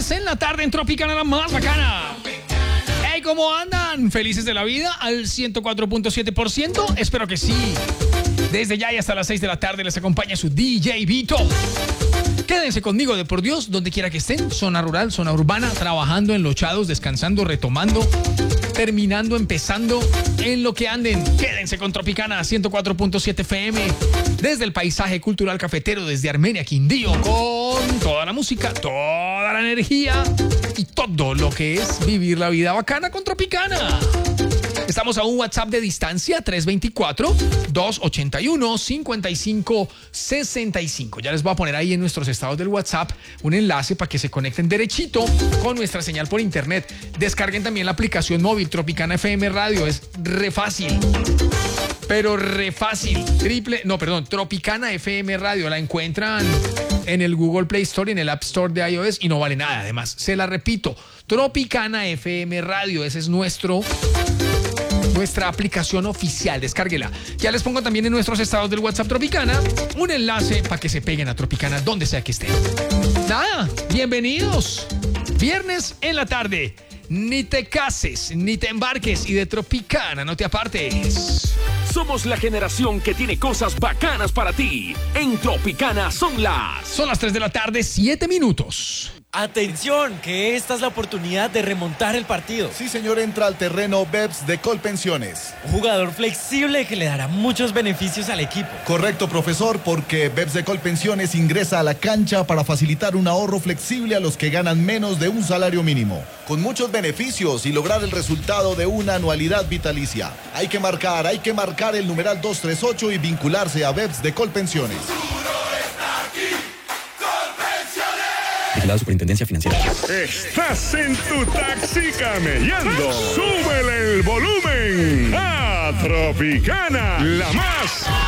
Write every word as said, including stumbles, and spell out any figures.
viernes en la tarde en Tropicana, la más bacana. Hey, ¿cómo andan? ¿Felices de la vida? ¿Al ciento cuatro punto siete por ciento? Espero que sí. Desde ya y hasta las seis de la tarde les acompaña su D J Vito. Quédense conmigo de por Dios, donde quiera que estén, zona rural, zona urbana, trabajando, enlochados, descansando, retomando, terminando, empezando, en lo que anden. Quédense con Tropicana ciento cuatro punto siete F M, desde el paisaje cultural cafetero, desde Armenia, Quindío, con toda la música, toda la energía y todo lo que es vivir la vida bacana con Tropicana. Estamos a un WhatsApp de distancia, tres dos cuatro, dos ocho uno, cinco cinco seis cinco. Ya les voy a poner ahí en nuestros estados del WhatsApp un enlace para que se conecten derechito con nuestra señal por internet. Descarguen también la aplicación móvil Tropicana F M Radio, es re fácil. Pero re fácil. Triple, no, perdón, Tropicana F M Radio. La encuentran en el Google Play Store y en el App Store de iOS y no vale nada. Además, se la repito, Tropicana F M Radio, ese es nuestro... nuestra aplicación oficial, descárguela. Ya les pongo también en nuestros estados del WhatsApp Tropicana un enlace para que se peguen a Tropicana donde sea que estén. Nada, bienvenidos. Viernes en la tarde. Ni te cases, ni te embarques y de Tropicana no te apartes. Somos la generación que tiene cosas bacanas para ti. En Tropicana son las... Son las tres de la tarde, siete minutos. Atención, que esta es la oportunidad de remontar el partido. Sí, señor, entra al terreno Beps de Colpensiones. Un jugador flexible que le dará muchos beneficios al equipo. Correcto, profesor, porque Beps de Colpensiones ingresa a la cancha para facilitar un ahorro flexible a los que ganan menos de un salario mínimo. Con muchos beneficios y lograr el resultado de una anualidad vitalicia. Hay que marcar, hay que marcar el numeral dos tres ocho y vincularse a Beps de Colpensiones. La Superintendencia Financiera. Estás en tu taxi camellando. Súbele el volumen a Tropicana, la más